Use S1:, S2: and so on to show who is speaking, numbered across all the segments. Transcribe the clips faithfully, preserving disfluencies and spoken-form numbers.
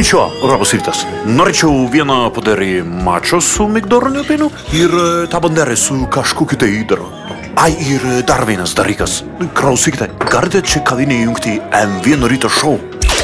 S1: Konnichiwa, labas rytas. Norėčiau vieną padarį mačo su migdoroniu pienu ir tą banderę su kažkokiu tai įdaru. Ai, ir dar vienas dalykas. Klausykite, galite čia kavinę jungti M vieno ryto šou.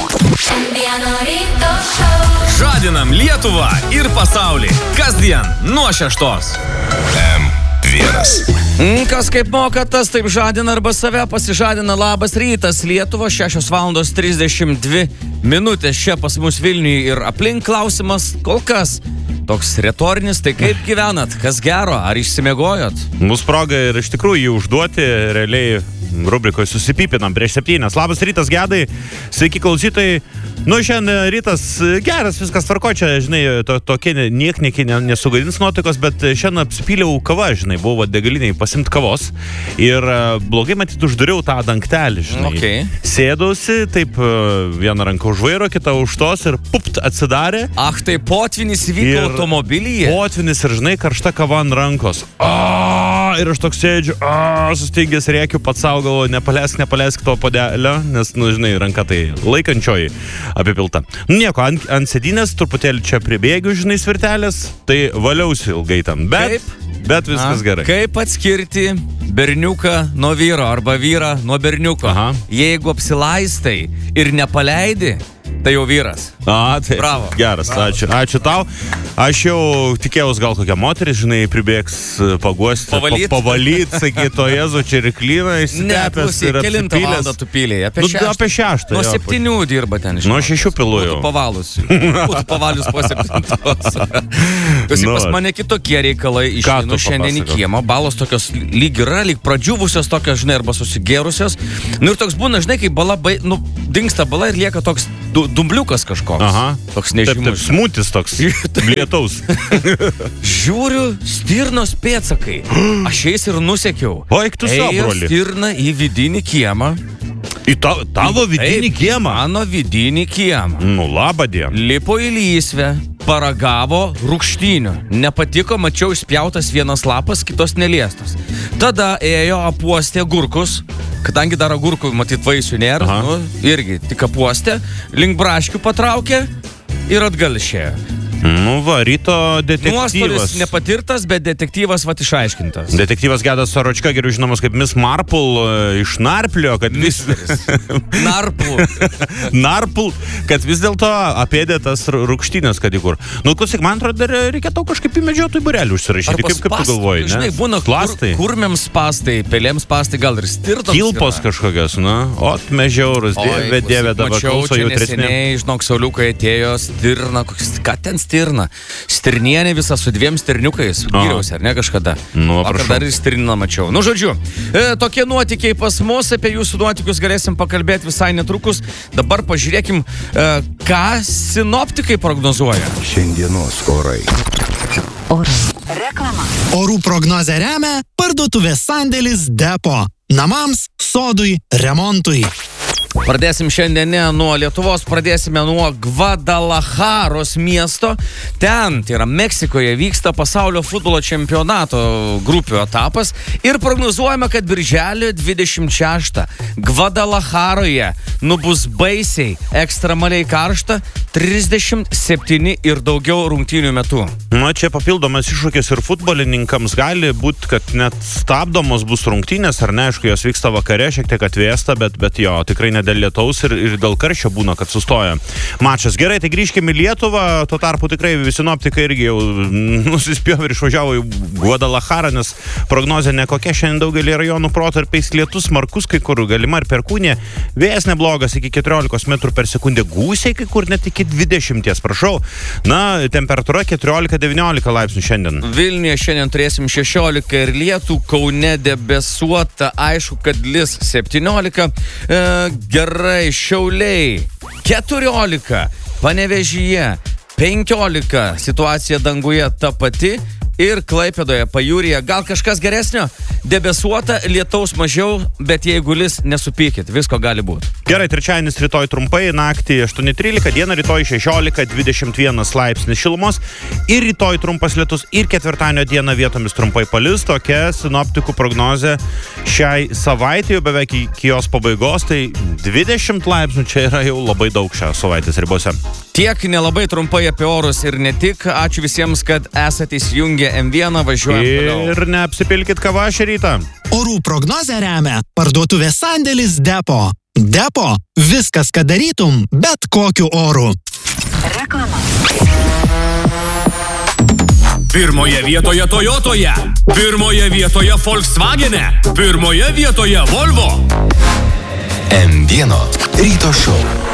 S2: M vieno ryto šou.
S3: Žadinam Lietuvą ir pasaulį. Kasdien nuo šeštos.
S4: M vienas.
S3: Kas kaip moka, tas taip žadina arba save pasižadina. Labas rytas, Lietuva, šešios valandos trisdešimt dvi minutės čia pas mus Vilniuje ir aplink. Klausimas kol kas toks retorinis, tai kaip gyvenat, kas gero, ar išsimiegojot?
S5: Mūsų proga ir iš tikrųjų jį užduoti, realiai rubrikoje susipipinam prieš septynias. Labas rytas, Gedai, sveiki klausytojai. Nu, šiandien rytas geras, viskas tvarko, čia, žinai, to, tokie niekniekiai nesugadins nuotaikos, bet šiandien apsipyliau kava, žinai, buvo degaliniai pasimt kavos ir blogai matyt uždariau tą dangtelį, žinai.
S3: Okay.
S5: Sėdausi, taip, vieną ranką už vairo, kitą už tos ir pupt atsidarė.
S3: Ach, tai potvinis vyko automobilyje.
S5: Potvinis ir, žinai, karšta kava ant rankos. A, ir aš toks sėdžiu, a, sustingęs rėkiu pats savo galvo, nepaleisk, nepaleisk to podelio, nes, nu, žinai, ranka tai laikančioji apipilta. Nieko, ant, ant sėdynės truputėlį čia pribėgiu, žinai, svirtelės, tai valiausi ilgai tam, bet,
S3: kaip?
S5: bet viskas
S3: A,
S5: gerai.
S3: Kaip atskirti berniuką nuo vyro arba vyrą nuo berniuko?
S5: Aha.
S3: Jeigu apsilaistai ir nepaleidi, tai jau vyras.
S5: A, tai
S3: Bravo.
S5: Geras,
S3: Bravo.
S5: ačiū, ačiū tau. Aš jau tikėjaus gal kokia moteris, žinai, pribėgs paguosti,
S3: Pavalyt.
S5: pa, pavalyt, sakyto, Jezu, čia ir klyną,
S3: Ne,
S5: įsitepęs
S3: klausyk,
S5: ir
S3: kelintą valandą
S5: apsipylęs.
S3: tu pylėjai? Apie
S5: Nu,
S3: šeštą.
S5: apie šeštą,
S3: Nuo
S5: jo.
S3: septynių dirba ten. žinok.
S5: Nuo šešių pilu jau.
S3: Būtų pavalus. Būtų pavalius po septintos. Klausyk,
S5: Nu,
S3: pas mane kitokie reikalai išeinu
S5: tu
S3: šiandien į
S5: papasakok?
S3: kiemą. Balos tokios lyg yra, lyg pradžiūvusios tokios, žinai, arba susigėrusios. Nu ir toks būna, žinai, kai bala, bai, nu, dingsta bala ir lieka toks du, dumbliukas kažkoks.
S5: Aha.
S3: Toks
S5: Taip, taip,
S3: nežymus.
S5: smutis toks, lietaus.
S3: Žiūriu, stirnos pėdsakai. Aš eis ir nusekiau.
S5: O, eik tu savo,
S3: Ėjo
S5: broli.
S3: stirna į vidinį kiemą.
S5: Į ta, tavo vidinį
S3: Taip,
S5: kiemą.
S3: Mano vidinį kiemą.
S5: Nu, labą dieną.
S3: Lipo į lysvę, paragavo rūgštynių. Nepatiko, mačiau išspjautas vienas lapas, kitos neliestos. Tada ėjo apuostė agurkus, kadangi dar agurkų, matyt, vaisių nėra,
S5: Aha.
S3: nu, irgi tik apuostė, link braškių patraukė ir atgal išėjo.
S5: Nu va, ryto detektyvas.
S3: Nuostolis nepatirtas, bet detektyvas vat išaiškintas.
S5: Detektyvas Gedas Soročka, geriau žinomas kaip Miss Marple, e, iš Narplio, kad vis...
S3: Narplų.
S5: Narpl, kad vis dėlto apėdė tas rūgštynės, kad į kur. Nu, klausyk, man atrodo, dar reikia tau kažkaip į medžiotojų būrelį užsirašyti.
S3: Arba
S5: Kaip, kaip tu
S3: spąstai,
S5: galvoji, ne?
S3: žinai, būna
S5: Plastai.
S3: kur, kurmiams spastai, pelėms spastai, gal ir stirtoms.
S5: Kilpos
S3: yra.
S5: kažkokios, na, ot, mežiaurus, dieve, dieve, dabar
S3: Mačiau,
S5: klauso
S3: čia
S5: jautresnė.
S3: neseniai, žinok, sauliukai atėjo stirna, koks, ką ten stirna? Stirnienė visa su dviem stirniukais, gyriausi, ar ne kažkada?
S5: Nu,
S3: Vakar
S5: prašau.
S3: dar ir stirniną mačiau. Nu, žodžiu, e, tokie nuotykiai pas mus, apie jūsų nuotykius galėsim pakalbėti visai netrukus. Dabar pažiūrėkim, e, ką sinoptikai prognozuoja.
S4: Šiandienos orai.
S2: Reklama.
S6: Orų prognozę remia parduotuvės sandėlis Depo. Namams, sodui, remontui.
S3: Pradėsim šiandien ne nuo Lietuvos, pradėsime nuo Gvadalacharos miesto. Ten, tai yra Meksikoje, vyksta pasaulio futbolo čempionato grupių etapas ir prognozuojama, kad birželio dvidešimt šeštą Gvadalacharoje nu bus baisiai, ekstremaliai karšta, trisdešimt septyni ir daugiau rungtynių metu.
S5: Na, čia papildomas iššūkis ir futbolininkams gali būti, kad net stabdomos bus rungtynės, ar ne, aišku, jos vyksta vakare, šiek tiek atvėsta, bet, bet jo, tikrai ne dėl lietaus ir, ir dėl karščio būna, kad sustoja mačas. Gerai, tai grįžkime į Lietuvą, tuo tarpu tikrai sinoptikai irgi jau nusispjovė ir išvažiavo į Gvadalacharą, nes prognozė nekokia, šiandien daugelį rajonų protarpiais lietus, smarkus kai kur, galima ir perkūnė, vėjas neblogas iki keturiolikos metrų per sekundę, gūsiai kai kur net iki dvidešimties, prašau. Na, temperatūra keturiolika devyniolika laipsnių šiandien.
S3: Vilniuje šiandien turėsim šešiolika ir lietų, Kaune debesuota, aišku, kad lis septyniolika, e, gerai, Šiauliai keturiolika, Panevėžyje penkiolika, situacija danguje ta pati ir Klaipėdoje pajūryje. Gal kažkas geresnio? Debesuota, lietaus mažiau, bet jeigu lis, nesupykit, visko gali būti.
S5: Gerai, trečiadienis rytoj trumpai, naktį aštuoni trylika, dieną rytoj šešiolika dvidešimt vienas laipsnis šilumos ir rytoj trumpas lietus ir ketvirtadienio dieną vietomis trumpai palis. Tokia sinoptikų prognozė šiai savaitė, jau beveik iki jos pabaigos, tai dvidešimt laipsnių čia yra jau labai daug šią savaitės ribose.
S3: Tiek nelabai trumpai apie orus ir ne tik. Ačiū visiems, kad esate įsijungę M vieną, važiuojam toliau.
S5: Ir neapsipilkit kava šį rytą.
S6: Orų prognozę remia parduotuvės sandėlis Depo. Depo – viskas, ką darytum, bet kokiu oru.
S7: Reklama.
S8: Pirmoje vietoje Toyotoje, pirmoje vietoje Volkswagene, pirmoje vietoje Volvo.
S4: M vienas ryto šou.